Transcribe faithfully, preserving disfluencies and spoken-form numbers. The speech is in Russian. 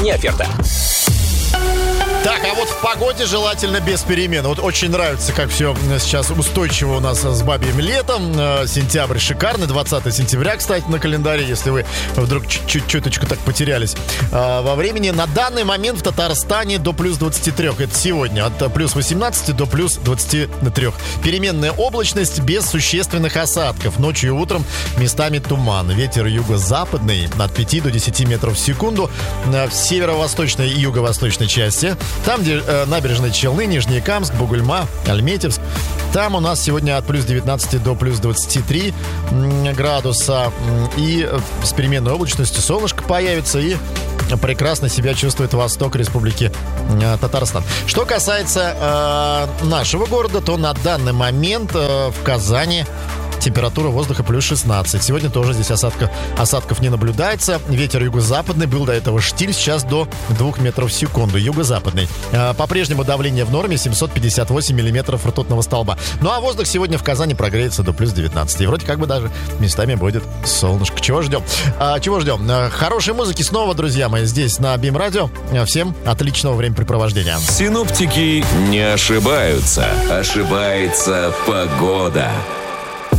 Не оферта. Так, а вот в погоде желательно без перемен. Вот очень нравится, как все сейчас устойчиво у нас с бабьим летом. Сентябрь шикарный, двадцатое сентября, кстати, на календаре, если вы вдруг чуть-чуть чуточку так потерялись. Во времени на данный момент в Татарстане до плюс двадцати трёх. Это сегодня. От плюс восемнадцати до плюс двадцати трёх. Переменная облачность без существенных осадков. Ночью и утром местами туман. Ветер юго-западный от пяти до десяти метров в секунду. В северо-восточной и юго-восточной части. Там, где э, набережные Челны, Нижнекамск, Бугульма, Альметьевск. Там у нас сегодня от плюс девятнадцати до плюс двадцати трёх градуса. И с переменной облачностью солнышко появится. И прекрасно себя чувствует восток Республики э, Татарстан. Что касается э, нашего города, то на данный момент э, в Казани температура воздуха плюс шестнадцать. Сегодня тоже здесь осадков, осадков не наблюдается. Ветер юго-западный, был до этого штиль, сейчас до двух метров в секунду. Юго-западный. По-прежнему давление в норме семьсот пятьдесят восемь миллиметров ртутного столба. Ну а воздух сегодня в Казани прогреется до плюс девятнадцати. И вроде как бы даже местами будет солнышко. Чего ждем? А, чего ждем? Хорошей музыки снова, друзья мои, здесь на Бим Радио. Всем отличного времяпрепровождения. Синоптики не ошибаются. Ошибается погода.